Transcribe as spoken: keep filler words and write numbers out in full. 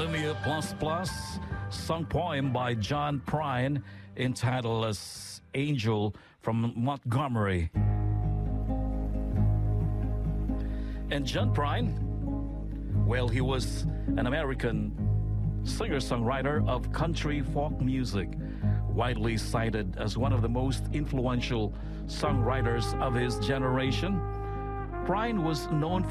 Millennium Plus Plus, sung poem by John Prine entitled as Angel from Montgomery. And John Prine, well, he was an American singer-songwriter of country folk music, widely cited as one of the most influential songwriters of his generation. Prine was known for